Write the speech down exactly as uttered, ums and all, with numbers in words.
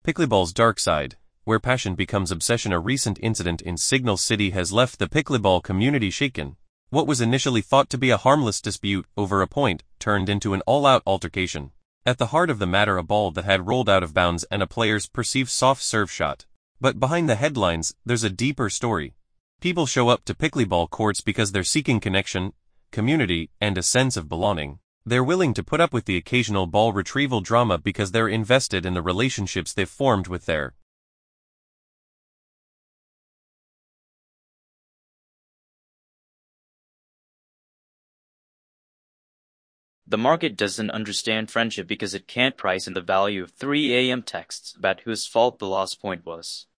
Pickleball's dark side, where passion becomes obsession. A recent incident in Signal City has left the pickleball community shaken. What was initially thought to be a harmless dispute over a point turned into an all-out altercation. At the heart of the matter, a ball that had rolled out of bounds and a player's perceived soft serve shot. But behind the headlines, there's a deeper story. People show up to pickleball courts because they're seeking connection, community, and a sense of belonging. They're willing to put up with the occasional ball retrieval drama because they're invested in the relationships they've formed with their The market doesn't understand friendship because it can't price in the value of three A M texts about whose fault the lost point was.